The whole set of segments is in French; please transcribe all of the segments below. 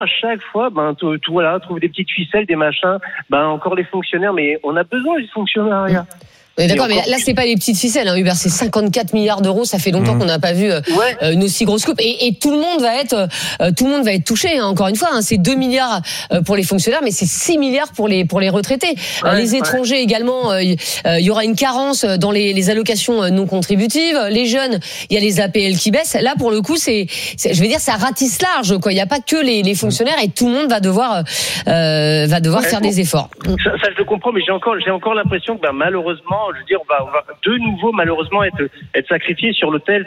À chaque fois, voilà, trouve des petites ficelles, des machins. Encore les fonctionnaires, mais on a besoin du fonctionnariat. Oui, d'accord, mais là c'est pas les petites ficelles, hein, Hubert, c'est 54 milliards d'euros. Ça fait longtemps qu'on n'a pas vu une aussi grosse coupe, et tout le monde va être touché. Hein, encore une fois, hein, c'est 2 milliards pour les fonctionnaires, mais c'est 6 milliards pour les retraités. Les étrangers également. Il y aura une carence dans les allocations non contributives. Les jeunes, il y a les APL qui baissent. Là, pour le coup, je vais dire, ça ratisse large, quoi. Il n'y a pas que les fonctionnaires, et tout le monde va devoir faire des efforts. Ça, je le comprends, mais j'ai encore l'impression que malheureusement, je veux dire, on va de nouveau malheureusement être sacrifié sur l'autel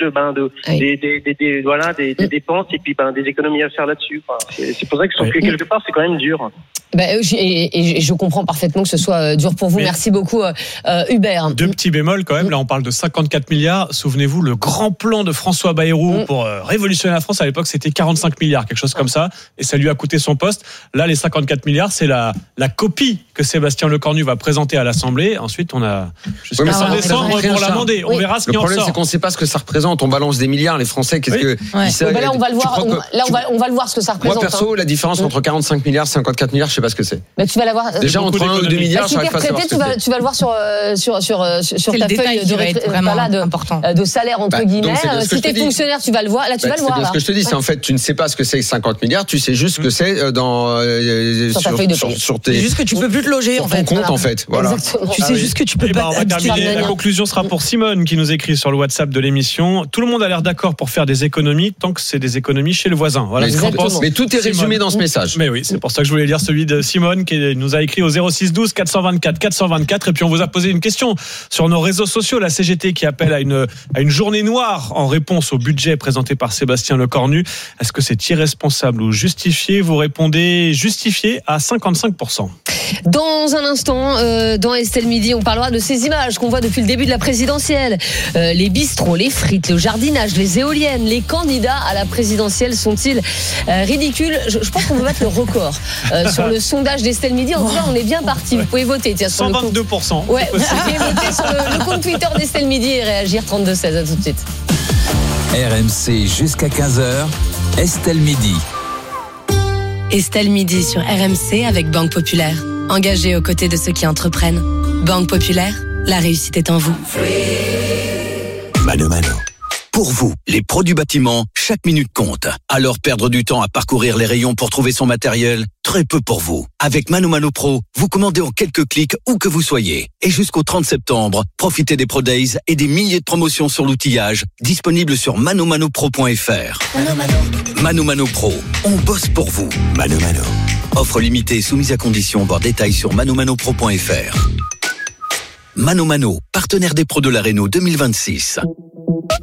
des dépenses et puis des économies à faire là-dessus. C'est pour ça que quelque part c'est quand même dur. Et je comprends parfaitement que ce soit dur pour vous. Merci beaucoup, Hubert. Deux petits bémols quand même. Là, on parle de 54 milliards. Souvenez-vous, le grand plan de François Bayrou pour révolutionner la France à l'époque, c'était 45 milliards, quelque chose comme ça. Et ça lui a coûté son poste. Là, les 54 milliards, c'est la copie que Sébastien Lecornu va présenter à l'Assemblée. Ensuite, on a jusqu'à fin décembre pour l'amender. On verra ce qui en sort. Le problème, c'est qu'on ne sait pas ce que ça représente. On balance des milliards. Les Français, qu'est-ce que... Là, on va le voir. On va le voir ce que ça représente. Moi, perso, la différence entre 45 milliards et 54 milliards, je sais pas ce que c'est. Mais tu vas l'avoir. Déjà entre 1 ou 2 milliards, si t'es retraité, tu vas le voir sur ta feuille de salaire entre guillemets. Si t'es fonctionnaire, tu vas le voir. Là, tu vas le voir. Ce que je te dis, c'est en fait, tu ne sais pas ce que c'est 50 milliards. Tu sais juste ce que c'est sur tes. C'est juste que tu peux plus te loger en fait. Ton compte en fait. Voilà. Tu sais juste que tu peux pas. On va terminer. La conclusion sera pour Simone qui nous écrit sur le WhatsApp de l'émission. Tout le monde a l'air d'accord pour faire des économies tant que c'est des économies chez le voisin. Voilà. Mais tout est résumé dans ce message. Mais oui, c'est pour ça que je voulais lire celui de Simone qui nous a écrit au 06 12 424 424, et puis on vous a posé une question sur nos réseaux sociaux. La CGT qui appelle à une journée noire en réponse au budget présenté par Sébastien Lecornu. Est-ce que c'est irresponsable ou justifié? Vous répondez justifié à 55%. Dans un instant, dans Estelle Midi, on parlera de ces images qu'on voit depuis le début de la présidentielle. Les bistrots, les frites, le jardinage, les éoliennes. Les candidats à la présidentielle sont-ils ridicules? Je pense qu'on peut battre le record sur le sondage d'Estelle Midi. En tout cas, on est bien parti. Vous pouvez voter. 122%. Ouais, vous pouvez voter sur le compte Twitter d'Estelle Midi et réagir 32-16. À tout de suite. RMC jusqu'à 15h. Estelle Midi. Estelle Midi sur RMC avec Banque Populaire. Engagée aux côtés de ceux qui entreprennent. Banque Populaire, la réussite est en vous. Mano Mano. Pour vous, les pros du bâtiment, chaque minute compte. Alors perdre du temps à parcourir les rayons pour trouver son matériel, très peu pour vous. Avec Mano Mano Pro, vous commandez en quelques clics où que vous soyez. Et jusqu'au 30 septembre, profitez des Pro Days et des milliers de promotions sur l'outillage, disponibles sur manomanopro.fr. Mano Mano Pro, on bosse pour vous. Mano Mano. Offre limitée soumise à conditions, voir détails sur manomanopro.fr. Mano Mano, partenaire des pros de la Réno 2026.